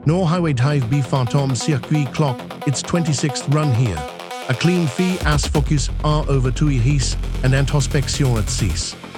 Nor highway dive B Fartom circuit clock its 26th run here. A clean fee as focus are over 2 his and introspection at 6.